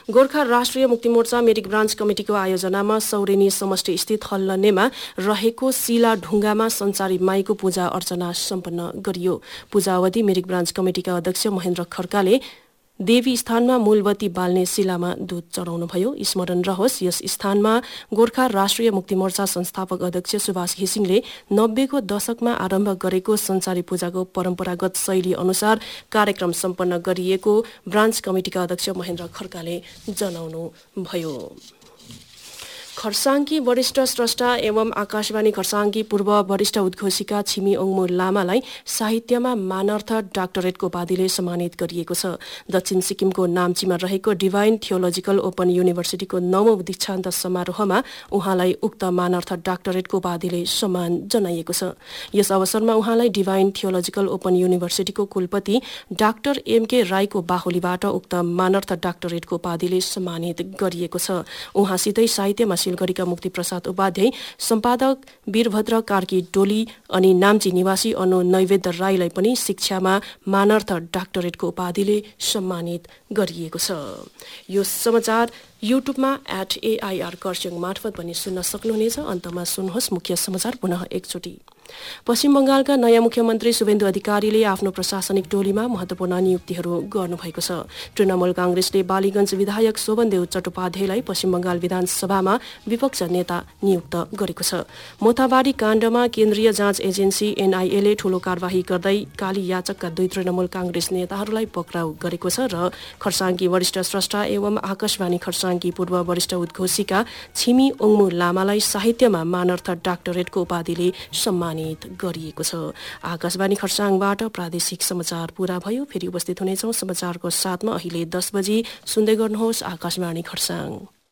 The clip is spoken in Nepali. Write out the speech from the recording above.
गोर्खा राष्ट्रिय मुक्ति मोर्चा मिरिक ब्रान्च कमिटिको आयोजनामा सौरेनी समष्टि स्थित हल्लनेमा रहेको शिला ढुङ्गामा सञ्चारी माईको पूजा अर्चना सम्पन्न गरियो। पूजा अवधि मिरिक ब्रान्च कमिटिका अध्यक्ष महेन्द्र खड्काले देवी स्थानमा मूलबत्ती बाल्ने शिलामा दूध चढाउनुभयो। स्मरण रहोस्, यस स्थानमा गोर्खा राष्ट्रिय मुक्ति मोर्चा संस्थापक अध्यक्ष सुभाष घिसिङले 90 को दशकमा आरम्भ गरेको सञ्चारी पूजाको परम्परागत शैली अनुसार कार्यक्रम सम्पन्न गरिएको ब्रान्च कमिटिका अध्यक्ष महेन्द्र खड्काले जनाउनुभयो। खरसाङकी वरिष्ठ स्रष्टा एवं आकाशवाणी खरसाङकी पूर्व वरिष्ठ उद्घोषिका छिमी ओङमु लामालाई साहित्यमा मानर्थ डाक्टरेटको उपाधिले सम्मानित गरिएको छ। दक्षिण सिक्किमको नाम्चीमा रहेको डिभाइन थियोलोजिकल ओपन युनिभर्सिटीको 9औं दीक्षान्त समारोहमा उहाँलाई उक्त मानर्थ डाक्टरेटको उपाधिले सम्मान जनाइएको छ। यस अवसरमा उहाँलाई डिभाइन थियोलोजिकल ओपन युनिभर्सिटीको कुलपति डाक्टर एमके राईको बाहुलीबाट उक्त मानर्थ डाक्टरेटको उपाधिले सम्मानित गरिएको छ। उहाँसितै साहित्यमा सिलगढीका मुक्ति प्रसाद उपाध्याय, सम्पादक वीरभद्र कार्की डोली अनि नाम्ची निवासी अनु नैवेद्य राईलाई पनि शिक्षामा मानर्थ डाक्टरेटको उपाधिले सम्मानित गरिएको छ। यो समाचार युट्युबमा @AIR खरसाङ मार्फत पनि सुन्न सक्नुहुनेछ। अन्तमा सुन्नुहोस् मुख्य समाचार पुनः एकचोटि। पश्चिम बंगालका नयाँ मुख्यमन्त्री शुभेन्दु अधिकारीले आफ्नो प्रशासनिक टोलीमा महत्वपूर्ण नियुक्तिहरू गर्नुभएको छ। तृणमूल कांग्रेसले बालीगञ्ज विधायक शोभनदेव चट्टोपाध्यायलाई पश्चिम बंगाल विधानसभामा विपक्ष नेता नियुक्त गरेको छ। मोथाबारी काण्डमा केन्द्रीय जाँच एजेन्सी NIA ले ठूलो कारवाही गर्दै काली याचकका 2 तृणमूल कांग्रेस नेताहरूलाई पक्राउ गरेको छ र खरसाङकी वरिष्ठ स्रष्टा एवं आकाशवाणी खरसाङकी पूर्व वरिष्ठ उद्घोषिका छिमी ओङमु लामालाई साहित्यमा मानर्थ डाक्टरेटको उपाधिले सम्मानित गरिएको छ। आकाशवाणी खरसाङबाट प्रादेशिक समाचार पूरा भयो। फेरि उपस्थित हुनेछौं समाचारको साथमा अहिले 10 बजी। सुन्दै गर्नुहोस् आकाशवाणी खरसाङ।